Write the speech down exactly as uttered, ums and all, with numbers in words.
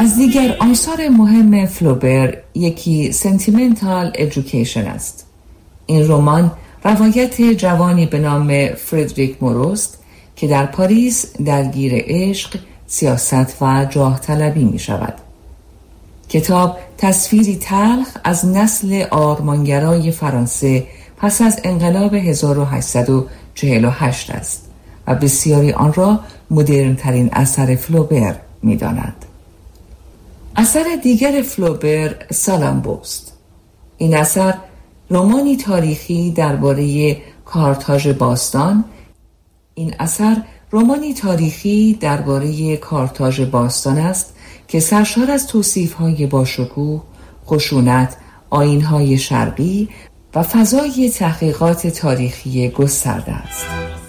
از دیگر آثار مهم فلوبر یکی سنتیمنتال ادویکیشن است. این رمان روایت جوانی به نام فردریک موروست که در پاریس درگیر عشق، سیاست و جاه طلبی می شود. کتاب تصویری تلخ از نسل آرمانگرای فرانسه پس از انقلاب هزار و هشتصد و چهل و هشت است و بسیاری آن را مدرن ترین اثر فلوبر می دانند. اثر دیگر فلوبر سالامبو است. این اثر رمانی تاریخی درباره کارتاژ باستان این اثر رمانی تاریخی درباره کارتاژ باستان است که سرشار از توصیف‌های باشکوه، خشونت، آیین‌های شرقی و فضای تحقیقات تاریخی گسترده است.